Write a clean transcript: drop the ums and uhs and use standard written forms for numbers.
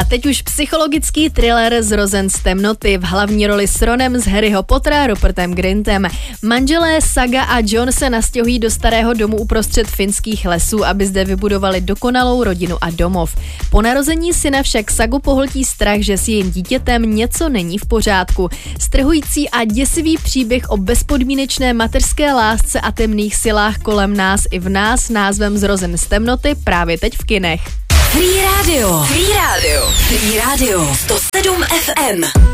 A teď už psychologický thriller Zrozen z temnoty, v hlavní roli s Ronem z Harryho Pottera, Rupertem Grintem. Manželé Saga a John se nastěhují do starého domu uprostřed finských lesů, aby zde vybudovali dokonalou rodinu a domov. Po narození syna však Sagu pohltí strach, že s jejím dítětem něco není v pořádku. Strhující a děsivý příběh o bezpodmínečné mateřské lásce a temných silách kolem nás i v nás názvem Zrozen z temnoty právě teď v kinech. Free Radio 107 FM.